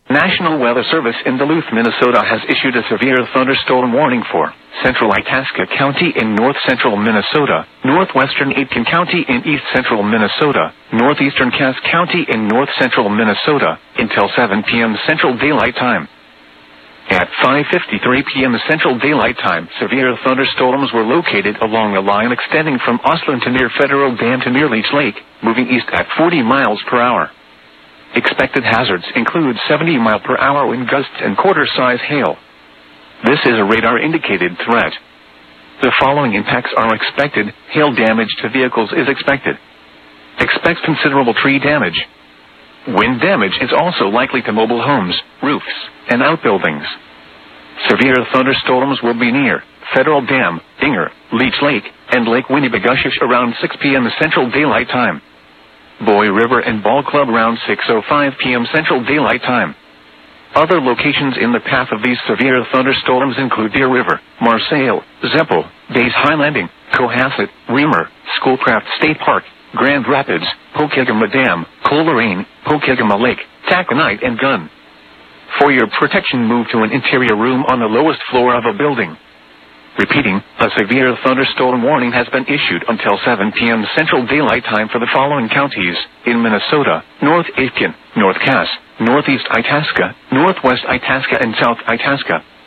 National Weather Service in Duluth, Minnesota has issued a severe thunderstorm warning for central Itasca County in north-central Minnesota, northwestern Aitkin County in east-central Minnesota, northeastern Cass County in north-central Minnesota, until 7 p.m. Central Daylight Time. At 5:53 p.m. Central Daylight Time, severe thunderstorms were located along a line extending from Ostlund to near Federal Dam to near Leech Lake, moving east at 40 miles per hour. Expected hazards include 70-mile-per-hour wind gusts and quarter-size hail. This is a radar-indicated threat. The following impacts are expected. Hail damage to vehicles is expected. Expect considerable tree damage. Wind damage is also likely to mobile homes, roofs, and outbuildings. Severe thunderstorms will be near Federal Dam, Dinger, Leech Lake, and Lake Winnibigoshish around 6 p.m. Central Daylight Time. Boy River and Ball Club around 6:05 p.m. Central Daylight Time. Other locations in the path of these severe thunderstorms include Deer River, Marseille, Zeppel, Days High Landing, Cohasset, Reamer, Schoolcraft State Park, Grand Rapids, Pokegama Dam, Coleraine, Pokegama Lake, Taconite, and Gunn. For your protection, move to an interior room on the lowest floor of a building. Repeating, a severe thunderstorm warning has been issued until 7 p.m. Central Daylight Time for the following counties in Minnesota: North Aitkin, North Cass, Northeast Itasca, Northwest Itasca, and South Itasca.